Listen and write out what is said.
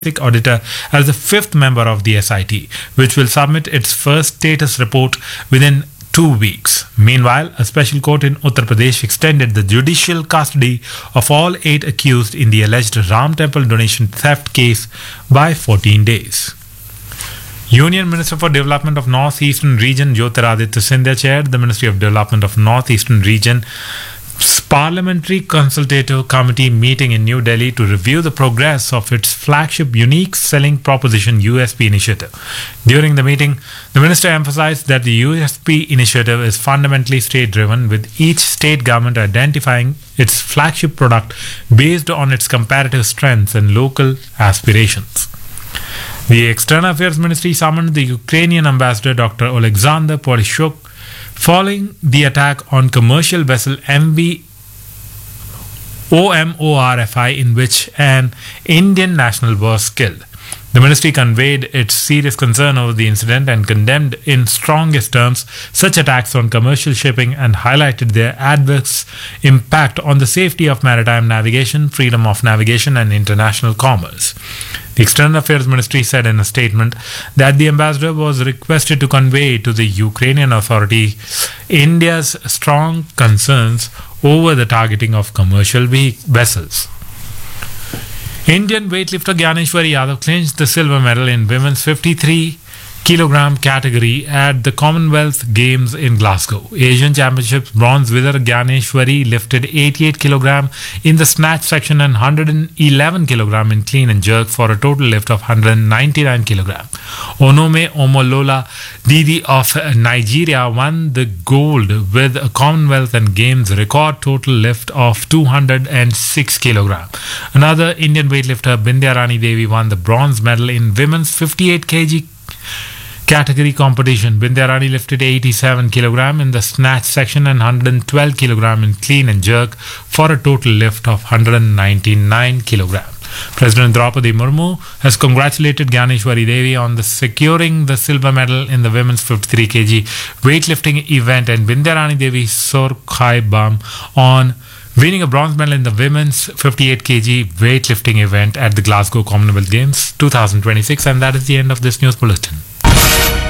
auditor as the fifth member of the SIT, which will submit its first status report within 2 weeks. Meanwhile, a special court in Uttar Pradesh extended the judicial custody of all 8 accused in the alleged Ram Temple donation theft case by 14 days. Union Minister for Development of North-Eastern Region Jyotiraditya Scindia chaired the Ministry of Development of North-Eastern Region Parliamentary Consultative Committee meeting in New Delhi to review the progress of its flagship Unique Selling Proposition USP initiative. During the meeting, the minister emphasized that the USP initiative is fundamentally state-driven, with each state government identifying its flagship product based on its comparative strengths and local aspirations. The External Affairs Ministry summoned the Ukrainian ambassador Dr. Alexander Polyshuk following the attack on commercial vessel MV OMORFI, in which an Indian national was killed. The ministry conveyed its serious concern over the incident and condemned in strongest terms such attacks on commercial shipping and highlighted their adverse impact on the safety of maritime navigation, freedom of navigation, and international commerce. The External Affairs Ministry said in a statement that the ambassador was requested to convey to the Ukrainian authority India's strong concerns over the targeting of commercial vessels. Indian weightlifter Gyaneshwari Yadav clinched the silver medal in women's 53-kilogram category at the Commonwealth Games in Glasgow. Asian Championships bronze winner Gyaneshwari lifted 88 kilogram in the snatch section and 111 kilogram in clean and jerk for a total lift of 199 kilogram. Onome Omolola Didi of Nigeria won the gold with a Commonwealth and Games record total lift of 206 kilogram. Another Indian weightlifter Bindya Rani Devi won the bronze medal in women's 58 kg category competition. Bindya Rani lifted 87 kg in the snatch section and 112 kg in clean and jerk for a total lift of 199 kg. President Draupadi Murmu has congratulated Gyaneshwari Devi on securing the silver medal in the women's 53 kg weightlifting event and Bindya Rani Devi Sorkhai Bam on winning a bronze medal in the women's 58 kg weightlifting event at the Glasgow Commonwealth Games 2026. And that is the end of this news bulletin.